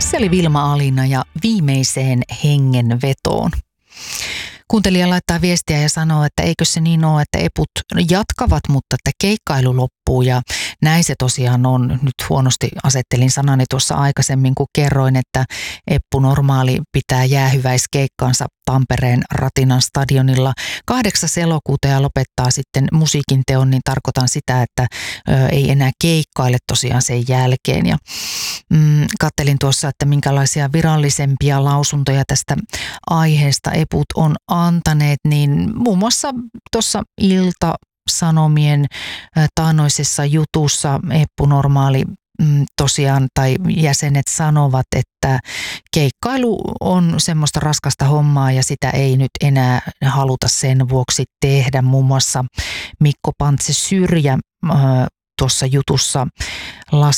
Se oli Vilma Alina ja Viimeiseen hengenvetoon. Kuuntelija laittaa viestiä ja sanoo, että eikö se niin ole, että eput jatkavat, mutta että keikkailu loppuu ja näin se tosiaan on. Nyt huonosti asettelin sanani tuossa aikaisemmin, kun kerroin, että Eppu Normaali pitää jäähyväiskeikkaansa Tampereen Ratinan stadionilla 8. elokuuta ja lopettaa sitten musiikin teon, niin tarkoitan sitä, että ei enää keikkaile tosiaan sen jälkeen. Ja kattelin tuossa, että minkälaisia virallisempia lausuntoja tästä aiheesta Eput on antaneet, niin muun muassa tuossa Ilta-Sanomien taannoisessa jutussa Eppu Normaali tosiaan tai jäsenet sanovat, että keikkailu on semmoista raskasta hommaa ja sitä ei nyt enää haluta sen vuoksi tehdä. Muun muassa Mikko Pantse Syrjä tuossa jutussa